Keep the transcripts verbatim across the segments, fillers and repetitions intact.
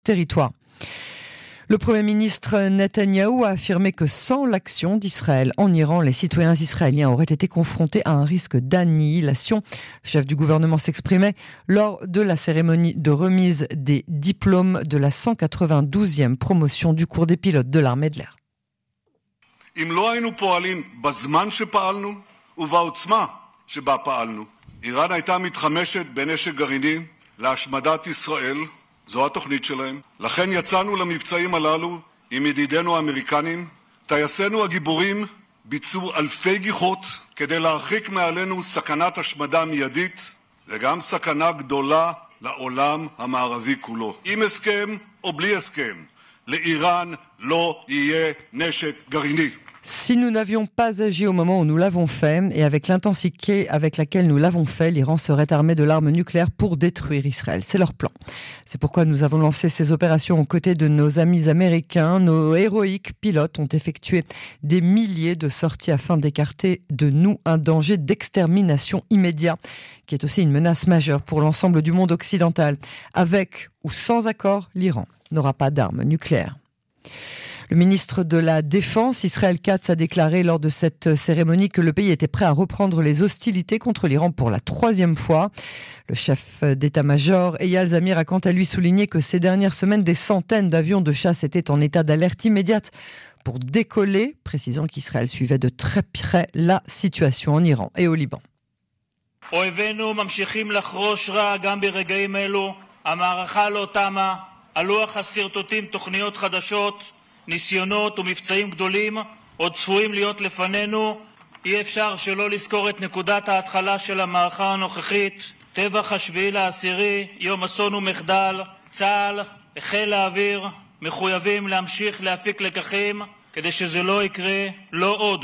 territoire. Le Premier ministre Netanyahou a affirmé que sans l'action d'Israël en Iran, les citoyens israéliens auraient été confrontés à un risque d'annihilation. Le chef du gouvernement s'exprimait lors de la cérémonie de remise des diplômes de la cent quatre-vingt-douzième promotion du cours des pilotes de l'armée de l'air. אם לא היינו פועלים בזמן שפעלנו ובעוצמה שבה פעלנו, איראן הייתה מתחמשת בנשק גרעיני להשמדת ישראל. זו התוכנית שלהם. לכן יצאנו למבצעים הללו עם ידידינו האמריקנים. טייסינו הגיבורים ביצעו אלפי גיחות כדי להרחיק מעלינו סכנת השמדה מיידית וגם סכנה גדולה לעולם המערבי כולו. עם הסכם או בלי הסכם, לאיראן לא יהיה נשק גרעיני. Si nous n'avions pas agi au moment où nous l'avons fait, et avec l'intensité avec laquelle nous l'avons fait, l'Iran serait armé de l'arme nucléaire pour détruire Israël. C'est leur plan. C'est pourquoi nous avons lancé ces opérations aux côtés de nos amis américains. Nos héroïques pilotes ont effectué des milliers de sorties afin d'écarter de nous un danger d'extermination immédiat, qui est aussi une menace majeure pour l'ensemble du monde occidental. Avec ou sans accord, l'Iran n'aura pas d'armes nucléaires. Le ministre de la Défense, Israël Katz, a déclaré lors de cette cérémonie que le pays était prêt à reprendre les hostilités contre l'Iran pour la troisième fois. Le chef d'état-major, Eyal Zamir, a quant à lui souligné que ces dernières semaines, des centaines d'avions de chasse étaient en état d'alerte immédiate pour décoller, précisant qu'Israël suivait de très près la situation en Iran et au Liban. אויבינו ממשיכים לחרוש רע גם ברגעים אלו. המערכה לא תמה. הלוח הסרטוטים תוכניות חדשות. ניסיונות ומבצעים גדולים עוד צפויים להיות לפנינו. אי אפשר שלא לזכור את נקודת ההתחלה של המערכה הנוכחית. טבח השביעי לעשירי, יום אסון ומחדל. צה"ל, חיל האוויר, מחויבים להמשיך להפיק לקחים כדי שזה לא יקרה, לא עוד.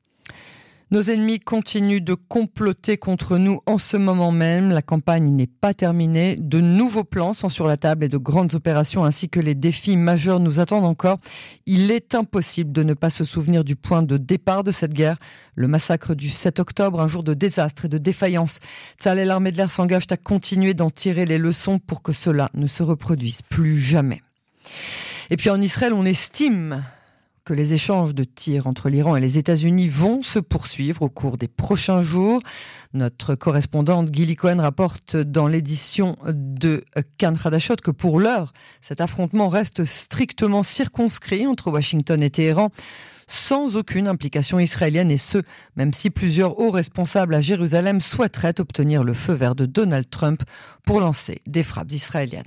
Nos ennemis continuent de comploter contre nous en ce moment même. La campagne n'est pas terminée. De nouveaux plans sont sur la table et de grandes opérations ainsi que les défis majeurs nous attendent encore. Il est impossible de ne pas se souvenir du point de départ de cette guerre. Le massacre du sept octobre, un jour de désastre et de défaillance. Tzahal et l'armée de l'air s'engagent à continuer d'en tirer les leçons pour que cela ne se reproduise plus jamais. Et puis en Israël, on estime que les échanges de tirs entre l'Iran et les États-Unis vont se poursuivre au cours des prochains jours. Notre correspondante Gili Cohen rapporte dans l'édition de Kan Hadashot que pour l'heure, cet affrontement reste strictement circonscrit entre Washington et Téhéran, sans aucune implication israélienne, et ce, même si plusieurs hauts responsables à Jérusalem souhaiteraient obtenir le feu vert de Donald Trump pour lancer des frappes israéliennes.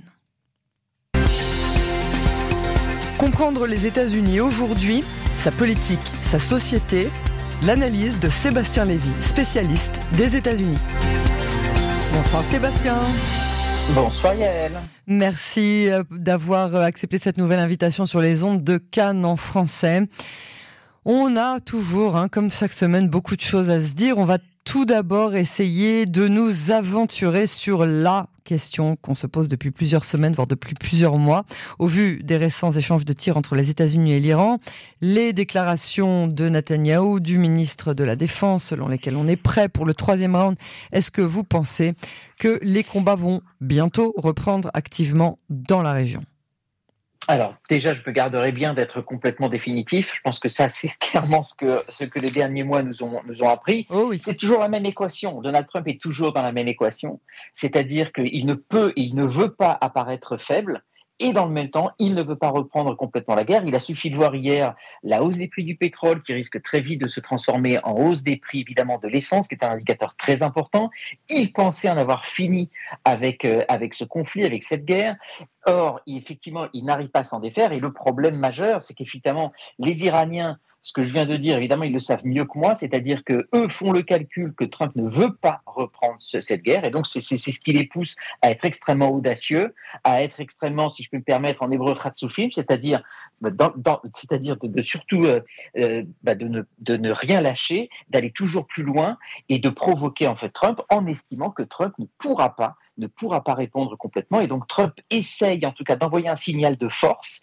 Comprendre les États-Unis aujourd'hui, sa politique, sa société, l'analyse de Sébastien Lévy, spécialiste des États-Unis. Bonsoir Sébastien. Bonsoir Yael. Merci d'avoir accepté cette nouvelle invitation sur les ondes de Cannes en français. On a toujours, hein, comme chaque semaine, beaucoup de choses à se dire. On va tout d'abord essayer de nous aventurer sur la question qu'on se pose depuis plusieurs semaines, voire depuis plusieurs mois, au vu des récents échanges de tirs entre les États-Unis et l'Iran, les déclarations de Netanyahou, du ministre de la Défense, selon lesquelles on est prêt pour le troisième round. Est-ce que vous pensez que les combats vont bientôt reprendre activement dans la région ? Alors, déjà, je me garderai bien d'être complètement définitif. Je pense que ça, c'est clairement ce que, ce que les derniers mois nous ont, nous ont appris. Oh oui. C'est toujours la même équation. Donald Trump est toujours dans la même équation. C'est-à-dire qu'il ne peut, il ne veut pas apparaître faible. Et dans le même temps, il ne veut pas reprendre complètement la guerre. Il a suffi de voir hier la hausse des prix du pétrole qui risque très vite de se transformer en hausse des prix, évidemment, de l'essence, qui est un indicateur très important. Il pensait en avoir fini avec, euh, avec ce conflit, avec cette guerre. Or, il, effectivement, il n'arrive pas à s'en défaire. Et le problème majeur, c'est qu'effectivement, les Iraniens, ce que je viens de dire, évidemment, ils le savent mieux que moi, c'est-à-dire qu'eux font le calcul que Trump ne veut pas reprendre ce, cette guerre, et donc c'est, c'est, c'est ce qui les pousse à être extrêmement audacieux, à être extrêmement, si je peux me permettre, en hébreu, khatsoufim, c'est-à-dire, dans, dans, c'est-à-dire de, de surtout euh, euh, bah de, ne, de ne rien lâcher, d'aller toujours plus loin et de provoquer en fait Trump en estimant que Trump ne pourra pas ne pourra pas répondre complètement. Et donc Trump essaye en tout cas d'envoyer un signal de force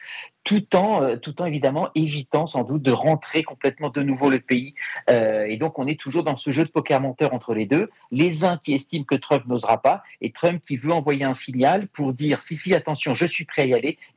tout en, euh, tout en évidemment évitant sans doute de rentrer complètement de nouveau le pays. Euh, et donc on est toujours dans ce jeu de poker menteur entre les deux. Les uns qui estiment que Trump n'osera pas et Trump qui veut envoyer un signal pour dire si si attention je suis prêt à y aller